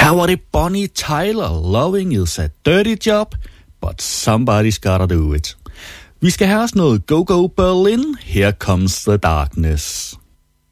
Her var det Bonnie Tyler, Loving is a dirty job, but somebody's gotta do it. Vi skal have os noget Go Go Berlin, Here Comes the Darkness.